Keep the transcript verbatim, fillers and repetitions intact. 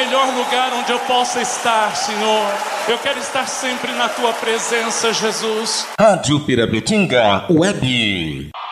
melhor lugar onde eu possa estar, Senhor. Eu quero estar sempre na tua presença, Jesus. Rádio Pirabetinga Web.